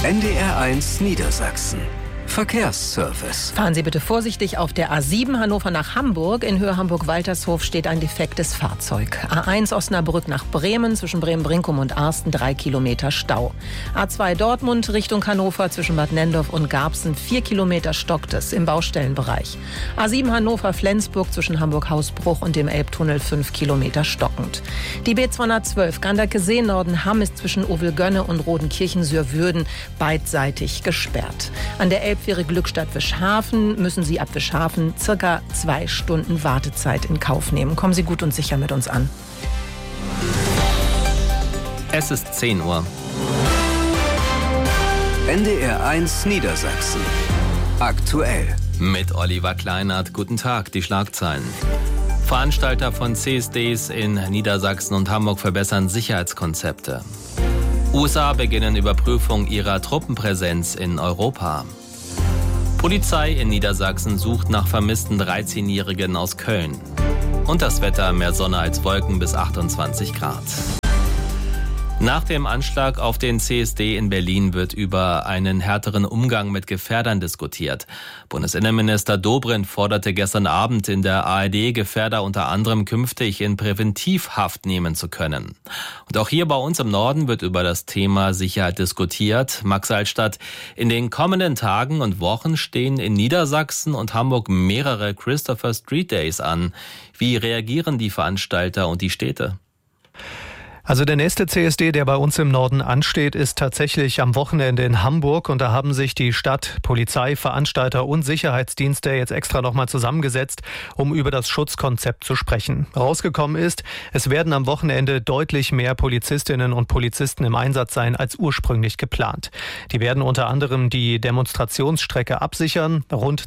NDR1 Niedersachsen. Verkehrsservice. Fahren Sie bitte vorsichtig auf der A7 Hannover nach Hamburg. In Höhe Hamburg-Waltershof steht ein defektes Fahrzeug. A1 Osnabrück nach Bremen, zwischen Bremen-Brinkum und Arsten 3 Kilometer Stau. A2 Dortmund Richtung Hannover, zwischen Bad Nendorf und Garbsen 4 Kilometer stockt es im Baustellenbereich. A7 Hannover-Flensburg zwischen Hamburg-Hausbruch und dem Elbtunnel 5 Kilometer stockend. Die B212 Ganderkesee-Norden-Hamm ist zwischen Ovelgönne und Rodenkirchen-Sürwürden beidseitig gesperrt. An der Elbfähre Glückstadt-Wischhafen müssen Sie ab Wischhafen circa 2 Stunden Wartezeit in Kauf nehmen. Kommen Sie gut und sicher mit uns an. Es ist 10 Uhr. NDR1 Niedersachsen. Aktuell. Mit Oliver Kleinert. Guten Tag, die Schlagzeilen. Veranstalter von CSDs in Niedersachsen und Hamburg verbessern Sicherheitskonzepte. USA beginnen Überprüfung ihrer Truppenpräsenz in Europa. Polizei in Niedersachsen sucht nach vermissten 13-Jährigen aus Köln. Und das Wetter, mehr Sonne als Wolken bis 28 Grad. Nach dem Anschlag auf den CSD in Berlin wird über einen härteren Umgang mit Gefährdern diskutiert. Bundesinnenminister Dobrindt forderte gestern Abend in der ARD, Gefährder unter anderem künftig in Präventivhaft nehmen zu können. Und auch hier bei uns im Norden wird über das Thema Sicherheit diskutiert. Max Altstadt, in den kommenden Tagen und Wochen stehen in Niedersachsen und Hamburg mehrere Christopher Street Days an. Wie reagieren die Veranstalter und die Städte? Also der nächste CSD, der bei uns im Norden ansteht, ist tatsächlich am Wochenende in Hamburg. Und da haben sich die Stadt, Polizei, Veranstalter und Sicherheitsdienste jetzt extra nochmal zusammengesetzt, um über das Schutzkonzept zu sprechen. Rausgekommen ist, es werden am Wochenende deutlich mehr Polizistinnen und Polizisten im Einsatz sein als ursprünglich geplant. Die werden unter anderem die Demonstrationsstrecke absichern. Rund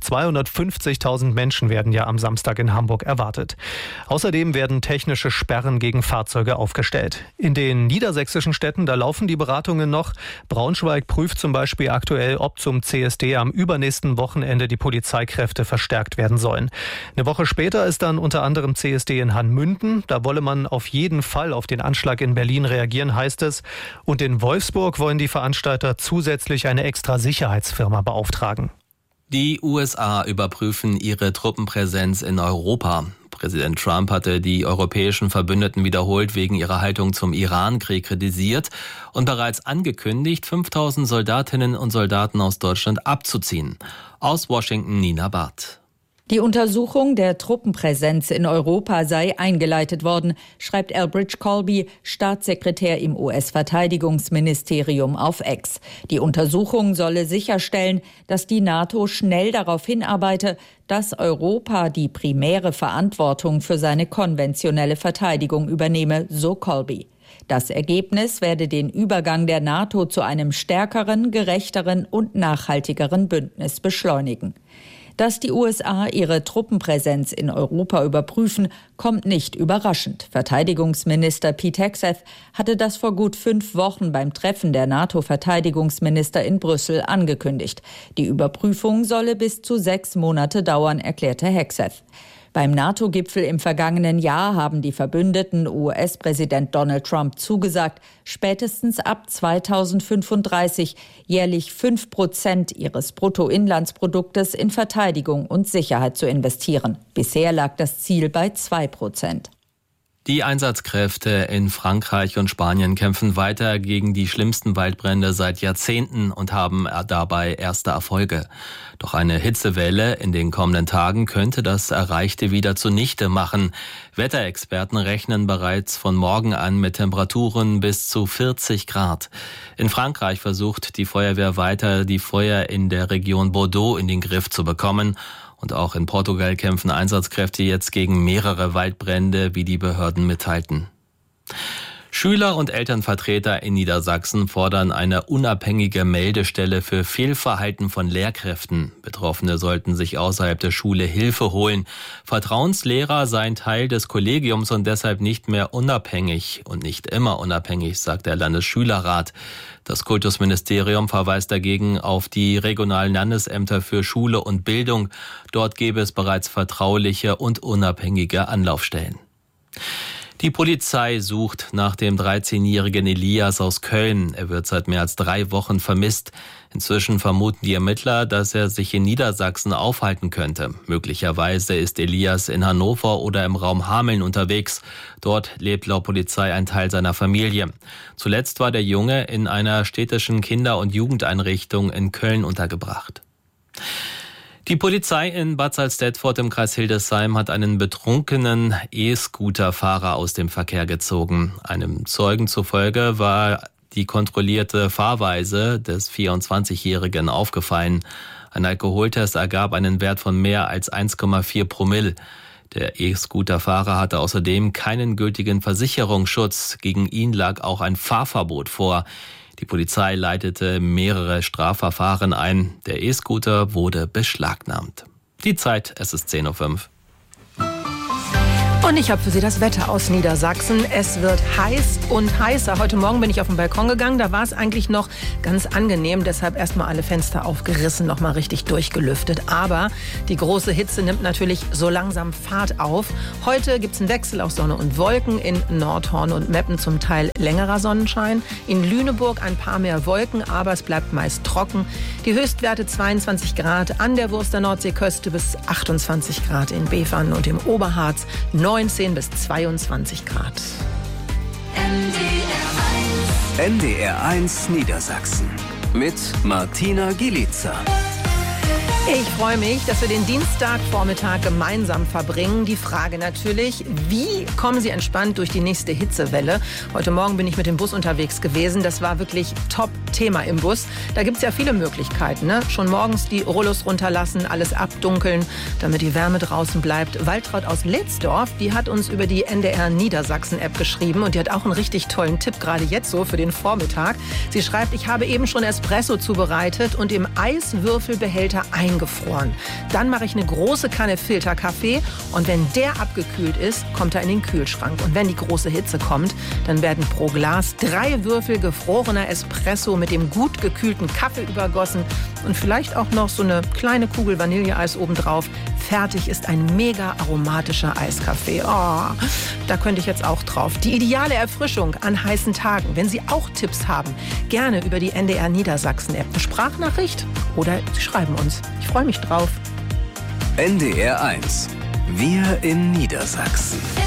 250.000 Menschen werden ja am Samstag in Hamburg erwartet. Außerdem werden technische Sperren gegen Fahrzeuge aufgestellt. In den niedersächsischen Städten, da laufen die Beratungen noch. Braunschweig prüft zum Beispiel aktuell, ob zum CSD am übernächsten Wochenende die Polizeikräfte verstärkt werden sollen. Eine Woche später ist dann unter anderem CSD in Hanmünden. Da wolle man auf jeden Fall auf den Anschlag in Berlin reagieren, heißt es. Und in Wolfsburg wollen die Veranstalter zusätzlich eine extra Sicherheitsfirma beauftragen. Die USA überprüfen ihre Truppenpräsenz in Europa. Präsident Trump hatte die europäischen Verbündeten wiederholt wegen ihrer Haltung zum Iran-Krieg kritisiert und bereits angekündigt, 5.000 Soldatinnen und Soldaten aus Deutschland abzuziehen. Aus Washington Nina Barth. Die Untersuchung der Truppenpräsenz in Europa sei eingeleitet worden, schreibt Elbridge Colby, Staatssekretär im US-Verteidigungsministerium auf X. Die Untersuchung solle sicherstellen, dass die NATO schnell darauf hinarbeite, dass Europa die primäre Verantwortung für seine konventionelle Verteidigung übernehme, so Colby. Das Ergebnis werde den Übergang der NATO zu einem stärkeren, gerechteren und nachhaltigeren Bündnis beschleunigen. Dass die USA ihre Truppenpräsenz in Europa überprüfen, kommt nicht überraschend. Verteidigungsminister Pete Hegseth hatte das vor gut 5 Wochen beim Treffen der NATO-Verteidigungsminister in Brüssel angekündigt. Die Überprüfung solle bis zu 6 Monate dauern, erklärte Hegseth. Beim NATO-Gipfel im vergangenen Jahr haben die Verbündeten US-Präsident Donald Trump zugesagt, spätestens ab 2035 jährlich 5% ihres Bruttoinlandsproduktes in Verteidigung und Sicherheit zu investieren. Bisher lag das Ziel bei 2%. Die Einsatzkräfte in Frankreich und Spanien kämpfen weiter gegen die schlimmsten Waldbrände seit Jahrzehnten und haben dabei erste Erfolge. Doch eine Hitzewelle in den kommenden Tagen könnte das Erreichte wieder zunichte machen. Wetterexperten rechnen bereits von morgen an mit Temperaturen bis zu 40 Grad. In Frankreich versucht die Feuerwehr weiter, die Feuer in der Region Bordeaux in den Griff zu bekommen. Und auch in Portugal kämpfen Einsatzkräfte jetzt gegen mehrere Waldbrände, wie die Behörden mitteilten. Schüler und Elternvertreter in Niedersachsen fordern eine unabhängige Meldestelle für Fehlverhalten von Lehrkräften. Betroffene sollten sich außerhalb der Schule Hilfe holen. Vertrauenslehrer seien Teil des Kollegiums und deshalb nicht mehr unabhängig und nicht immer unabhängig, sagt der Landesschülerrat. Das Kultusministerium verweist dagegen auf die regionalen Landesämter für Schule und Bildung. Dort gäbe es bereits vertrauliche und unabhängige Anlaufstellen. Die Polizei sucht nach dem 13-jährigen Elias aus Köln. Er wird seit mehr als 3 Wochen vermisst. Inzwischen vermuten die Ermittler, dass er sich in Niedersachsen aufhalten könnte. Möglicherweise ist Elias in Hannover oder im Raum Hameln unterwegs. Dort lebt laut Polizei ein Teil seiner Familie. Zuletzt war der Junge in einer städtischen Kinder- und Jugendeinrichtung in Köln untergebracht. Die Polizei in Bad Salzdetford im Kreis Hildesheim hat einen betrunkenen E-Scooter-Fahrer aus dem Verkehr gezogen. Einem Zeugen zufolge war die kontrollierte Fahrweise des 24-Jährigen aufgefallen. Ein Alkoholtest ergab einen Wert von mehr als 1,4 Promille. Der E-Scooter-Fahrer hatte außerdem keinen gültigen Versicherungsschutz. Gegen ihn lag auch ein Fahrverbot vor. Die Polizei leitete mehrere Strafverfahren ein. Der E-Scooter wurde beschlagnahmt. Die Zeit, es ist 10:05 Uhr. Und ich habe für Sie das Wetter aus Niedersachsen. Es wird heiß und heißer. Heute Morgen bin ich auf den Balkon gegangen. Da war es eigentlich noch ganz angenehm. Deshalb erstmal alle Fenster aufgerissen, nochmal richtig durchgelüftet. Aber die große Hitze nimmt natürlich so langsam Fahrt auf. Heute gibt es einen Wechsel aus Sonne und Wolken. In Nordhorn und Meppen zum Teil längerer Sonnenschein. In Lüneburg ein paar mehr Wolken, aber es bleibt meist trocken. Die Höchstwerte 22 Grad an der Wurster Nordseeküste bis 28 Grad in Bevern und im Oberharz. 19 bis 22 Grad. NDR1 Niedersachsen mit Martina Gielitzer. Ich freue mich, dass wir den Dienstagvormittag gemeinsam verbringen. Die Frage natürlich, wie kommen Sie entspannt durch die nächste Hitzewelle? Heute Morgen bin ich mit dem Bus unterwegs gewesen. Das war wirklich Top-Thema im Bus. Da gibt es ja viele Möglichkeiten, ne? Schon morgens die Rollos runterlassen, alles abdunkeln, damit die Wärme draußen bleibt. Waltraud aus Letzdorf, die hat uns über die NDR Niedersachsen-App geschrieben und die hat auch einen richtig tollen Tipp, gerade jetzt so für den Vormittag. Sie schreibt, ich habe eben schon Espresso zubereitet und im Eiswürfelbehälter eingefroren. Dann mache ich eine große Kanne Filterkaffee und wenn der abgekühlt ist, kommt er in den Kühlschrank. Und wenn die große Hitze kommt, dann werden pro Glas 3 Würfel gefrorener Espresso mit dem gut gekühlten Kaffee übergossen und vielleicht auch noch so eine kleine Kugel Vanilleeis obendrauf. Fertig ist ein mega aromatischer Eiskaffee. Oh, da könnte ich jetzt auch drauf. Die ideale Erfrischung an heißen Tagen. Wenn Sie auch Tipps haben, gerne über die NDR Niedersachsen-App. Eine Sprachnachricht oder Sie schreiben uns. Ich freue mich drauf. NDR1. Wir in Niedersachsen.